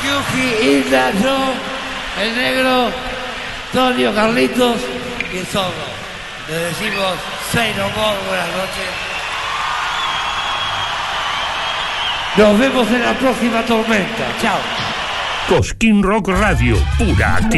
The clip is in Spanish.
Yuji, Hilda, yo, el negro, Tonio, Carlitos y el Zorro. Le decimos say no more, buenas noches. Nos vemos en la próxima tormenta. Chao. Cosquín Rock Radio, pura actividad.